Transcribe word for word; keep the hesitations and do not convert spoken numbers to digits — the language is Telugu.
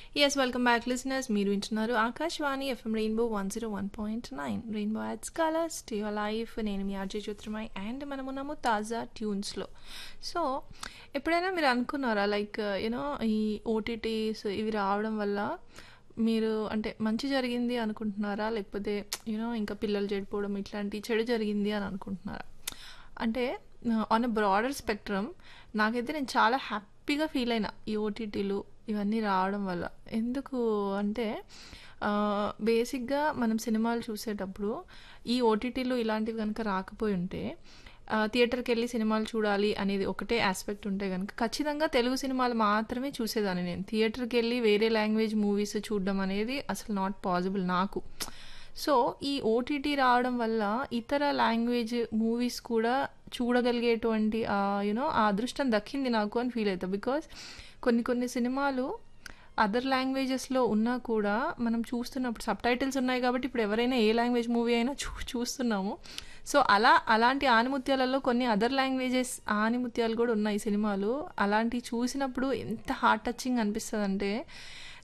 Yes, welcome back, listeners. మీరు వింటున్నారు Akashvani FM rainbow one zero one point nine rainbow ads colours to your life. నేను మీ ఆర్జే జ్యోతిర్మయ్ అండ్ మనమున్నాము తాజా ట్యూన్స్లో. సో ఎప్పుడైనా మీరు అనుకున్నారా లైక్ యూనో ఈ ఓటీటీస్ ఇవి రావడం వల్ల మీరు అంటే మంచి జరిగింది అనుకుంటున్నారా, లేకపోతే యూనో ఇంకా పిల్లలు చెడిపోవడం ఇట్లాంటి చెడు జరిగింది అని అనుకుంటున్నారా? అంటే ఆన్ అ బ్రాడర్ స్పెక్ట్రమ్ నాకైతే నేను చాలా హ్యాపీగా ఫీల్ అయినా ఈ ఓటీటీలు ఇవన్నీ రావడం వల్ల. ఎందుకు అంటే బేసిక్గా మనం సినిమాలు చూసేటప్పుడు ఈ ఓటీటీలు ఇలాంటివి కనుక రాకపోయి ఉంటే థియేటర్కి వెళ్ళి సినిమాలు చూడాలి అనేది ఒకటే ఆస్పెక్ట్ ఉంటే కనుక ఖచ్చితంగా తెలుగు సినిమాలు మాత్రమే చూసేదాన్ని. నేను థియేటర్కి వెళ్ళి వేరే లాంగ్వేజ్ మూవీస్ చూడడం అనేది అసలు నాట్ పాసిబుల్ నాకు. సో ఈ ఓటీటీ రావడం వల్ల ఇతర లాంగ్వేజ్ మూవీస్ కూడా చూడగలిగేటువంటి యూనో ఆ అదృష్టం దక్కింది నాకు అని ఫీల్ అవుతా. బికాస్ కొన్ని కొన్ని సినిమాలు అదర్ లాంగ్వేజెస్లో ఉన్నా కూడా మనం చూస్తున్నప్పుడు సబ్ టైటిల్స్ ఉన్నాయి కాబట్టి ఇప్పుడు ఎవరైనా ఏ లాంగ్వేజ్ మూవీ అయినా చూ చూస్తున్నాము. సో అలా అలాంటి ఆనిముత్యాలలో కొన్ని అదర్ లాంగ్వేజెస్ ఆనిముత్యాలు కూడా ఉన్నాయి సినిమాలు. అలాంటివి చూసినప్పుడు ఎంత హార్ట్ టచింగ్ అనిపిస్తుంది అంటే